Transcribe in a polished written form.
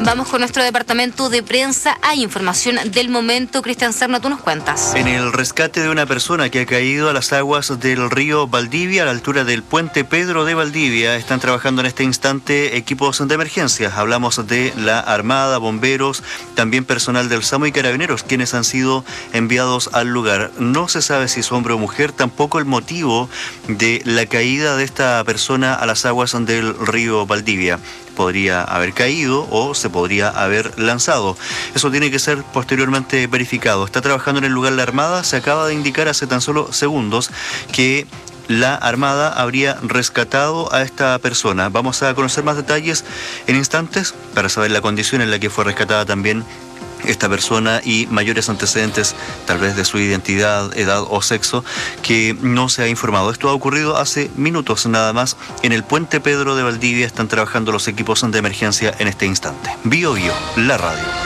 Vamos con nuestro departamento de prensa. Hay información del momento. Cristian Serna, tú nos cuentas. En el rescate de una persona que ha caído a las aguas del río Valdivia, a la altura del puente Pedro de Valdivia, están trabajando en este instante equipos de emergencia. Hablamos de la Armada, bomberos, también personal del SAMU y carabineros, quienes han sido enviados al lugar. No se sabe si es hombre o mujer, tampoco el motivo de la caída de esta persona a las aguas del río Valdivia. Podría haber caído o se podría haber lanzado. Eso tiene que ser posteriormente verificado. Está trabajando en el lugar la Armada. Se acaba de indicar hace tan solo segundos que la Armada habría rescatado a esta persona. Vamos a conocer más detalles en instantes para saber la condición en la que fue rescatada también esta persona y mayores antecedentes, tal vez de su identidad, edad o sexo, que no se ha informado. Esto ha ocurrido hace minutos nada más. En el puente Pedro de Valdivia están trabajando los equipos de emergencia en este instante. Bio Bio, la radio.